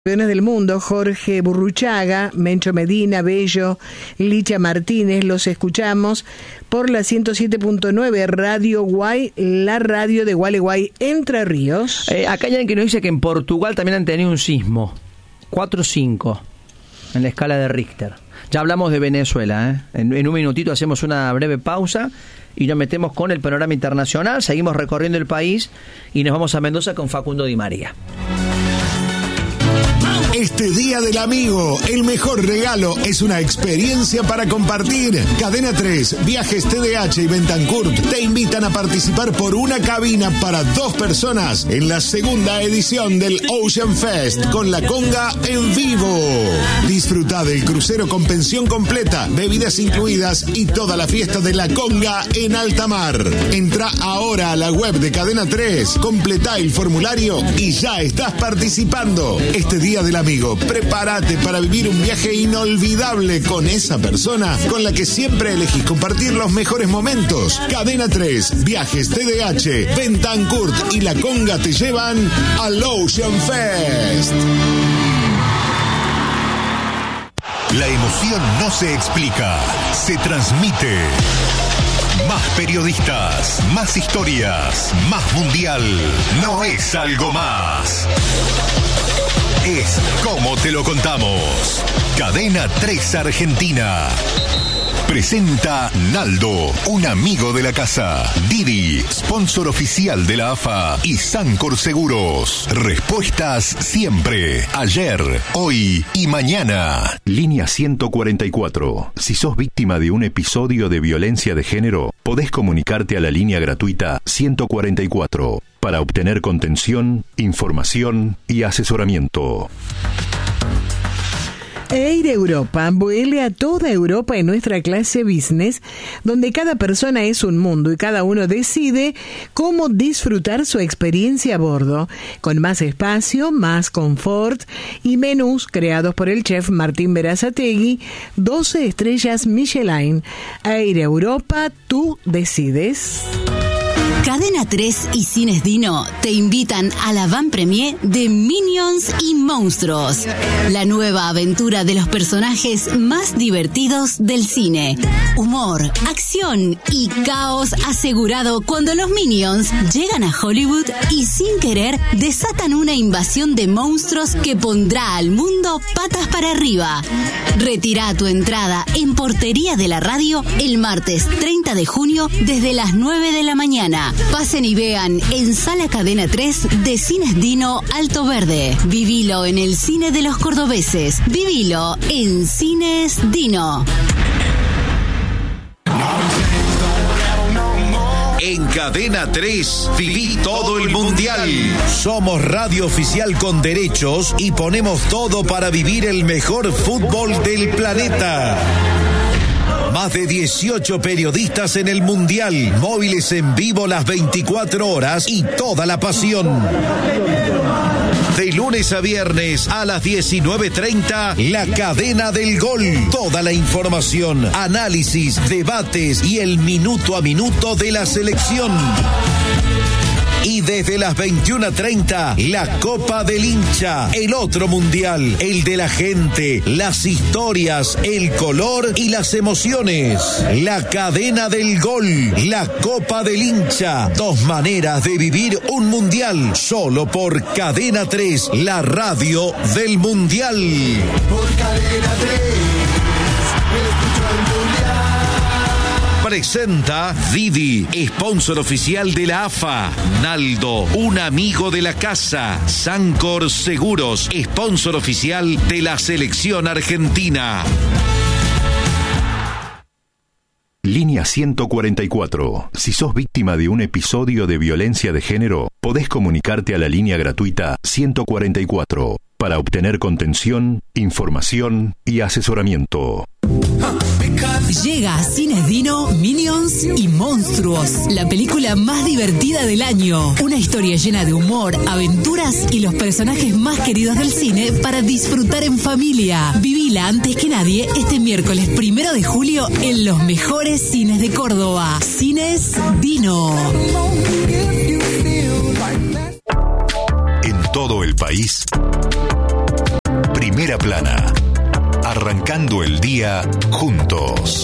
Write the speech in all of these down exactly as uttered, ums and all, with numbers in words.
Campeones del mundo, Jorge Burruchaga, Mencho Medina, Bello, Licha Martínez, los escuchamos por la ciento siete punto nueve Radio Guay, la radio de Gualeguay, Entre Ríos. Eh, acá hay alguien que nos dice que en Portugal también han tenido un sismo, cuatro cinco, en la escala de Richter. Ya hablamos de Venezuela, ¿eh? en, en un minutito hacemos una breve pausa y nos metemos con el panorama internacional, seguimos recorriendo el país y nos vamos a Mendoza con Facundo Di María. Este Día del Amigo, el mejor regalo es una experiencia para compartir. Cadena tres, Viajes T D H y Bentancurt te invitan a participar por una cabina para dos personas en la segunda edición del Ocean Fest con la conga en vivo. Disfruta del crucero con pensión completa, bebidas incluidas y toda la fiesta de la conga en alta mar. Entra ahora a la web de Cadena tres, completá el formulario y ya estás participando. Este Día del Amigo, prepárate para vivir un viaje inolvidable con esa persona con la que siempre elegís compartir los mejores momentos. Cadena tres, Viajes T D H, Bentancurt y la conga te llevan al Ocean Fest. La emoción no se explica, se transmite. Más periodistas, más historias, más mundial. No es algo más. Es como te lo contamos. Cadena tres Argentina. Presenta Naldo, un amigo de la casa. Didi, sponsor oficial de la A F A. Y Sancor Seguros. Respuestas siempre. Ayer, hoy y mañana. Línea ciento cuarenta y cuatro. Si sos víctima de un episodio de violencia de género, podés comunicarte a la línea gratuita ciento cuarenta y cuatro para obtener contención, información y asesoramiento. Air Europa vuele a toda Europa en nuestra clase business, donde cada persona es un mundo y cada uno decide cómo disfrutar su experiencia a bordo, con más espacio, más confort y menús creados por el chef Martín Berazategui, doce estrellas Michelin. Air Europa, tú decides. Cadena tres y Cines Dino te invitan a la van premier de Minions y Monstruos, la nueva aventura de los personajes más divertidos del cine. Humor, acción y caos asegurado cuando los Minions llegan a Hollywood y sin querer desatan una invasión de monstruos que pondrá al mundo patas para arriba. Retira tu entrada en Portería de la Radio el martes treinta de junio desde las nueve de la mañana. Pasen y vean en Sala Cadena tres de Cines Dino Alto Verde. Vivilo en el cine de los cordobeses. Vivilo en Cines Dino. En Cadena tres, viví todo el mundial. Somos radio oficial con derechos y ponemos todo para vivir el mejor fútbol del planeta. Más de dieciocho periodistas en el Mundial, móviles en vivo las veinticuatro horas y toda la pasión. De lunes a viernes a las diecinueve treinta, La Cadena del Gol. Toda la información, análisis, debates y el minuto a minuto de la selección. Y desde las veintiuna treinta, la Copa del Hincha, el otro mundial, el de la gente, las historias, el color y las emociones. La Cadena del Gol, la Copa del Hincha, dos maneras de vivir un mundial, solo por Cadena tres, la radio del mundial. Por Cadena tres, escucho el mundial. Presenta Didi, sponsor oficial de la A F A. Naldo, un amigo de la casa. Sancor Seguros, sponsor oficial de la selección argentina. Línea ciento cuarenta y cuatro. Si sos víctima de un episodio de violencia de género, podés comunicarte a la línea gratuita ciento cuarenta y cuatro para obtener contención, información y asesoramiento. Llega a Cines Dino, Minions y Monstruos, la película más divertida del año. Una historia llena de humor, aventuras y los personajes más queridos del cine para disfrutar en familia. Vivila antes que nadie este miércoles primero de julio en los mejores cines de Córdoba. Cines Dino. En todo el país, Primera Plana. Arrancando el día juntos.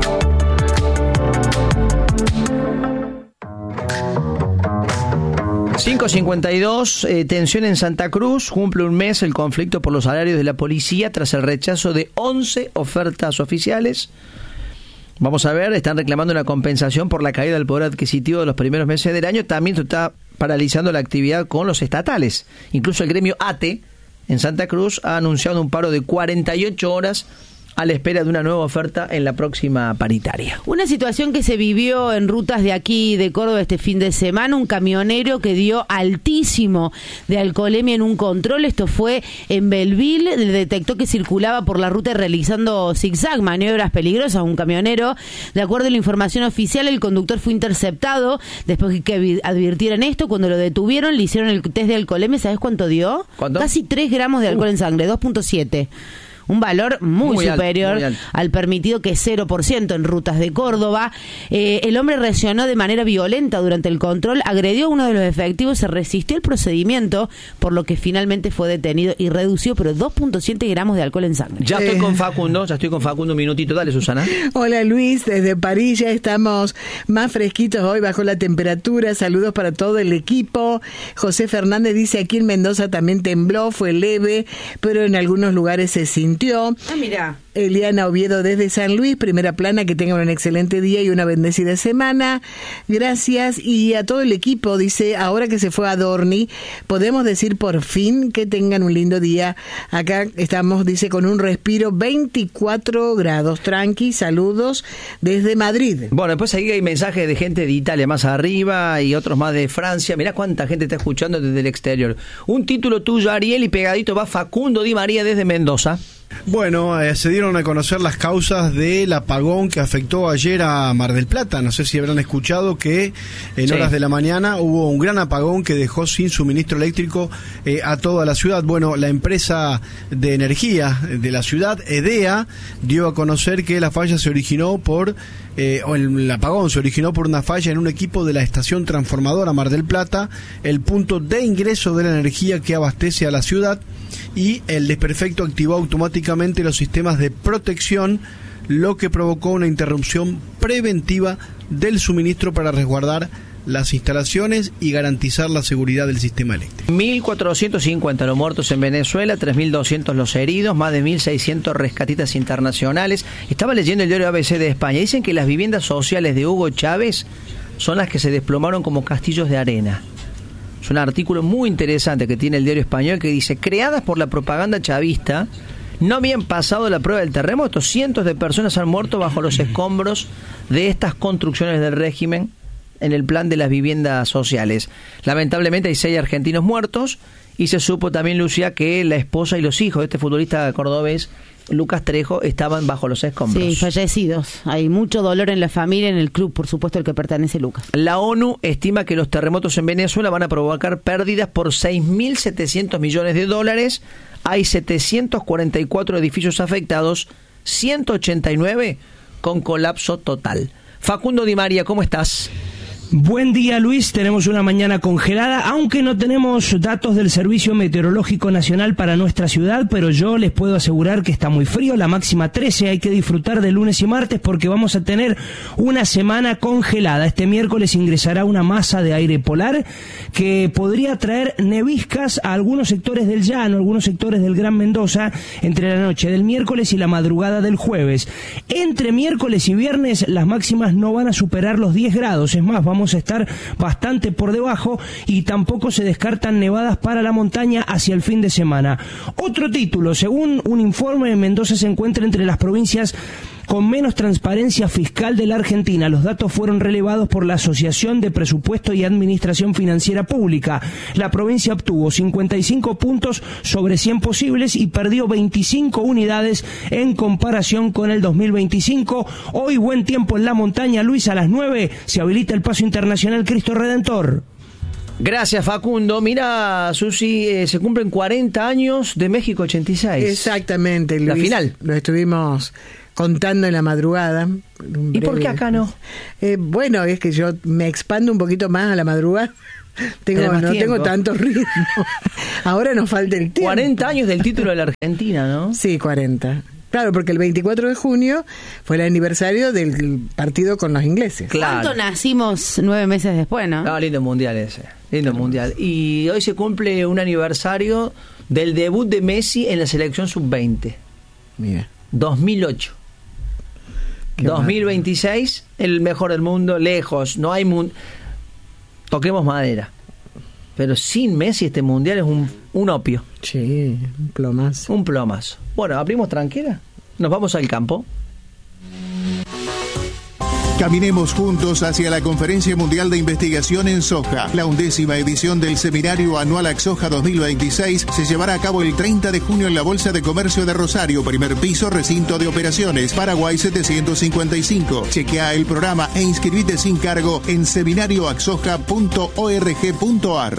cinco cincuenta y dos, eh, tensión en Santa Cruz, cumple un mes el conflicto por los salarios de la policía tras el rechazo de once ofertas oficiales. Vamos a ver, están reclamando una compensación por la caída del poder adquisitivo de los primeros meses del año. También se está paralizando la actividad con los estatales. Incluso el gremio A T E en Santa Cruz ha anunciado un paro de cuarenta y ocho horas a la espera de una nueva oferta en la próxima paritaria. Una situación que se vivió en rutas de aquí de Córdoba este fin de semana, un camionero que dio altísimo de alcoholemia en un control. Esto fue en Belville, detectó que circulaba por la ruta realizando zigzag, maniobras peligrosas, un camionero. De acuerdo a la información oficial, el conductor fue interceptado después de que advirtieran esto. Cuando lo detuvieron, le hicieron el test de alcoholemia. ¿Sabes cuánto dio? ¿Cuánto? Casi tres gramos de alcohol uh. en sangre, dos punto siete. Un valor muy, muy superior alto, muy alto. al permitido, que es cero por ciento en rutas de Córdoba. Eh, el hombre reaccionó de manera violenta durante el control, agredió a uno de los efectivos, se resistió al procedimiento, por lo que finalmente fue detenido y reducido, pero dos punto siete gramos de alcohol en sangre. Ya estoy eh. con Facundo, ya estoy con Facundo un minutito. Dale, Susana. Hola, Luis, desde París ya estamos más fresquitos hoy, bajo la temperatura. Saludos para todo el equipo. José Fernández dice, aquí en Mendoza también tembló, fue leve, pero en algunos lugares se sintió. Ah, mira. Eliana Oviedo desde San Luis, Primera Plana, que tengan un excelente día y una bendecida semana. Gracias. Y a todo el equipo, dice, ahora que se fue a Dorni, podemos decir por fin que tengan un lindo día. Acá estamos, dice, con un respiro, veinticuatro grados. Tranqui, saludos desde Madrid. Bueno, después ahí hay mensajes de gente de Italia más arriba y otros más de Francia. Mirá cuánta gente está escuchando desde el exterior. Un título tuyo, Ariel, y pegadito va Facundo Di María desde Mendoza. Bueno, eh, se dieron a conocer las causas del apagón que afectó ayer a Mar del Plata. No sé si habrán escuchado que en sí. horas de la mañana hubo un gran apagón que dejó sin suministro eléctrico eh, a toda la ciudad. Bueno, la empresa de energía de la ciudad, EDEA, dio a conocer que la falla se originó por... Eh, o el, el apagón se originó por una falla en un equipo de la estación transformadora Mar del Plata, el punto de ingreso de la energía que abastece a la ciudad, y el desperfecto activó automáticamente los sistemas de protección, lo que provocó una interrupción preventiva del suministro para resguardar las instalaciones y garantizar la seguridad del sistema eléctrico. mil cuatrocientos cincuenta los muertos en Venezuela, tres mil doscientos los heridos, más de mil seiscientos rescatistas internacionales. Estaba leyendo el diario A B C de España. Dicen que las viviendas sociales de Hugo Chávez son las que se desplomaron como castillos de arena. Es un artículo muy interesante que tiene el diario español que dice, creadas por la propaganda chavista, no habían pasado la prueba del terremoto. Cientos de personas han muerto bajo los escombros de estas construcciones del régimen en el plan de las viviendas sociales. Lamentablemente hay seis argentinos muertos, y se supo también, Lucía, que la esposa y los hijos de este futbolista cordobés, Lucas Trejo, estaban bajo los escombros. Sí, fallecidos. Hay mucho dolor en la familia, en el club, por supuesto, al que pertenece Lucas. La ONU estima que los terremotos en Venezuela van a provocar pérdidas por seis mil setecientos millones de dólares. Hay setecientos cuarenta y cuatro edificios afectados, ciento ochenta y nueve con colapso total. Facundo Di María, ¿cómo estás? Buen día, Luis. Tenemos una mañana congelada, aunque no tenemos datos del Servicio Meteorológico Nacional para nuestra ciudad, pero yo les puedo asegurar que está muy frío, la máxima trece, hay que disfrutar de lunes y martes porque vamos a tener una semana congelada. Este miércoles ingresará una masa de aire polar que podría traer neviscas a algunos sectores del llano, algunos sectores del Gran Mendoza, entre la noche del miércoles y la madrugada del jueves. Entre miércoles y viernes las máximas no van a superar los diez grados, es más, vamos Vamos a estar bastante por debajo, y tampoco se descartan nevadas para la montaña hacia el fin de semana. Otro título, según un informe, Mendoza se encuentra entre las provincias con menos transparencia fiscal de la Argentina. Los datos fueron relevados por la Asociación de Presupuesto y Administración Financiera Pública. La provincia obtuvo cincuenta y cinco puntos sobre cien posibles y perdió veinticinco unidades en comparación con el dos mil veinticinco. Hoy buen tiempo en la montaña, Luis, a las nueve se habilita el paso internacional Cristo Redentor. Gracias, Facundo. Mira, Susi, eh, se cumplen cuarenta años de México ochenta y seis. Exactamente, Luis. La final. Lo estuvimos contando en la madrugada. ¿Y por qué acá no? Eh, bueno, es que yo me expando un poquito más a la madrugada. Tengo, no tiempo. tengo tanto ritmo. Ahora nos falta el tiempo. cuarenta años del título de la Argentina, ¿no? Sí, cuarenta. Claro, porque el veinticuatro de junio fue el aniversario del partido con los ingleses. Claro. ¿Cuánto nacimos nueve meses después, no? No, lindo mundial ese. Lindo claro. mundial. Y hoy se cumple un aniversario del debut de Messi en la selección sub veinte. Mira. dos mil ocho. Qué dos mil veintiséis, madre. El mejor del mundo, lejos. No hay mundo. Toquemos madera. Pero sin Messi este mundial es un, un opio. Sí, un plomazo. Un plomazo. Bueno, abrimos tranquila. Nos vamos al campo. Caminemos juntos hacia la Conferencia Mundial de Investigación en Soja. La undécima edición del Seminario Anual AXOJA dos mil veintiséis se llevará a cabo el treinta de junio en la Bolsa de Comercio de Rosario, primer piso, recinto de operaciones, Paraguay setecientos cincuenta y cinco. Chequea el programa e inscribite sin cargo en seminario axoja punto org punto ar.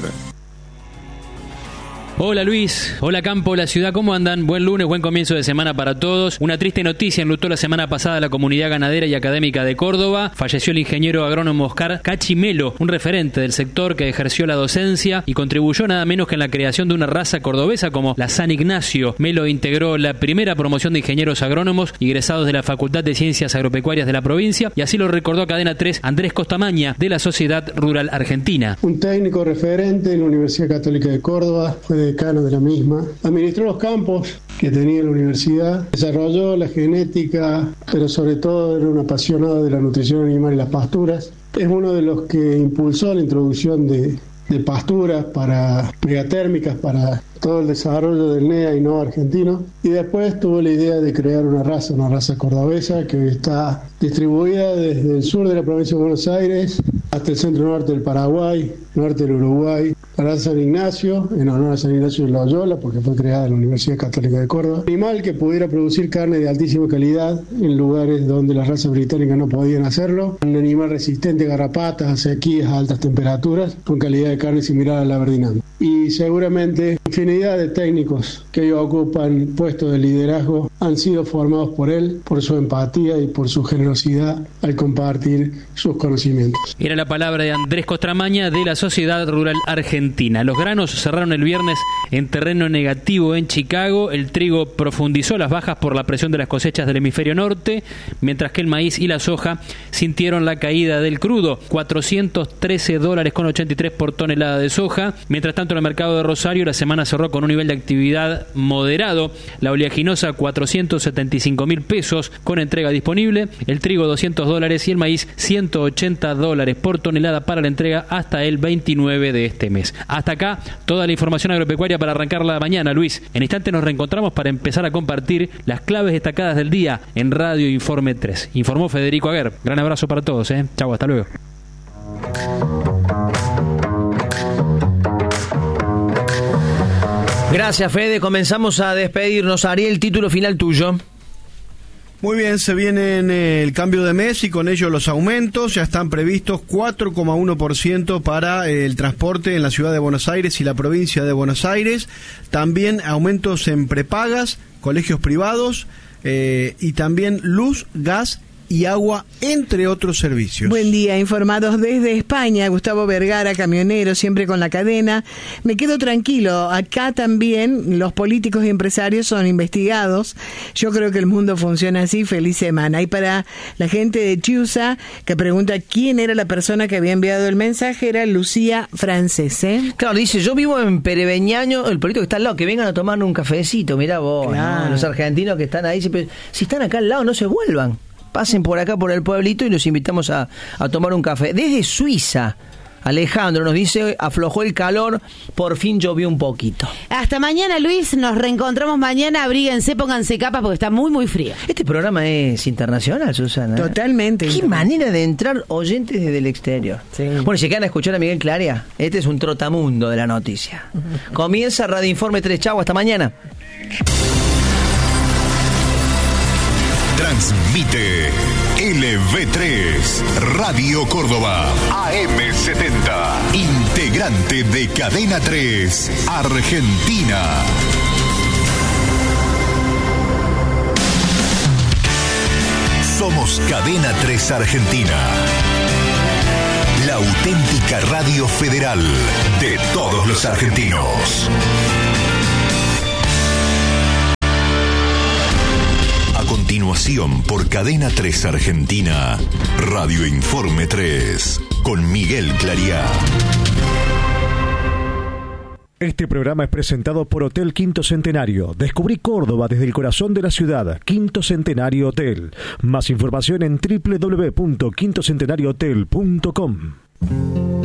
Hola Luis, hola Campo, la ciudad, ¿cómo andan? Buen lunes, buen comienzo de semana para todos. Una triste noticia enlutó la semana pasada a la comunidad ganadera y académica de Córdoba. Falleció el ingeniero agrónomo Oscar Cachi Melo, un referente del sector que ejerció la docencia y contribuyó nada menos que en la creación de una raza cordobesa como la San Ignacio. Melo integró la primera promoción de ingenieros agrónomos egresados de la Facultad de Ciencias Agropecuarias de la provincia, y así lo recordó a Cadena tres Andrés Costamaña de la Sociedad Rural Argentina. Un técnico referente en la Universidad Católica de Córdoba, fue decano de la misma, administró los campos que tenía la universidad, desarrolló la genética, pero sobre todo era un apasionado de la nutrición animal y las pasturas. Es uno de los que impulsó la introducción de, de pasturas para megatérmicas para todo el desarrollo del N E A y no argentino, y después tuvo la idea de crear una raza, una raza cordobesa que está distribuida desde el sur de la provincia de Buenos Aires hasta el centro norte del Paraguay, norte del Uruguay, para San Ignacio, en honor a San Ignacio de Loyola, porque fue creada en la Universidad Católica de Córdoba. Animal que pudiera producir carne de altísima calidad en lugares donde las razas británicas no podían hacerlo. Un animal resistente a garrapatas, a sequías, a altas temperaturas, con calidad de carne similar a la verdinanda. Y seguramente infinidad de técnicos que hoy ocupan puestos de liderazgo han sido formados por él, por su empatía y por su generosidad al compartir sus conocimientos. Era la palabra de Andrés Costamaña de la Sociedad Rural Argentina. Los granos cerraron el viernes en terreno negativo en Chicago. El trigo profundizó las bajas por la presión de las cosechas del hemisferio norte, mientras que el maíz y la soja sintieron la caída del crudo, cuatrocientos trece dólares con ochenta y tres por tonelada de soja. Mientras tanto, en el mercado de Rosario la semana cerró con un nivel de actividad moderado. La oleaginosa cuatrocientos setenta y cinco mil pesos con entrega disponible, el trigo doscientos dólares y el maíz ciento ochenta dólares por tonelada para la entrega hasta el veintinueve de este mes. Hasta acá toda la información agropecuaria para arrancar la mañana, Luis. En instantes nos reencontramos para empezar a compartir las claves destacadas del día en Radio Informe tres. Informó Federico Aguer. Gran abrazo para todos, ¿eh? Chau, hasta luego. Gracias, Fede. Comenzamos a despedirnos. Ariel, título final tuyo. Muy bien, se viene el cambio de mes y con ello los aumentos. Ya están previstos cuatro coma uno por ciento para el transporte en la ciudad de Buenos Aires y la provincia de Buenos Aires. También aumentos en prepagas, colegios privados eh, y también luz, gas y agua, entre otros servicios. Buen día, informados desde España, Gustavo Vergara, camionero, siempre con la cadena. Me quedo tranquilo, acá también los políticos y empresarios son investigados. Yo creo que el mundo funciona así. Feliz semana. Y para la gente de Chiusa, que pregunta quién era la persona que había enviado el mensaje, era Lucía Francés, ¿eh? Claro, dice, yo vivo en Pereveñaño, el político que está al lado, que vengan a tomar un cafecito, mirá vos, claro. ¿No? Los argentinos que están ahí, si están acá al lado, no se vuelvan. Pasen por acá, por el pueblito, y los invitamos a, a tomar un café. Desde Suiza, Alejandro nos dice, aflojó el calor, por fin llovió un poquito. Hasta mañana, Luis, nos reencontramos mañana. Abríguense, pónganse capas porque está muy, muy frío. Este programa es internacional, Susana. Totalmente. Qué manera de entrar oyentes desde el exterior. Sí. Bueno, si quedan a escuchar a Miguel Claria, este es un trotamundo de la noticia. Uh-huh. Comienza Radio Informe tres. Chau, hasta mañana. Transmite L V tres, Radio Córdoba, A M setenta, integrante de Cadena tres, Argentina. Somos Cadena tres Argentina, la La auténtica radio federal de todos los argentinos. A continuación, por Cadena tres Argentina, Radio Informe tres, con Miguel Clariá. Este programa es presentado por Hotel Quinto Centenario. Descubrí Córdoba desde el corazón de la ciudad. Quinto Centenario Hotel. Más información en doble u doble u doble u punto quinto centenario hotel punto com.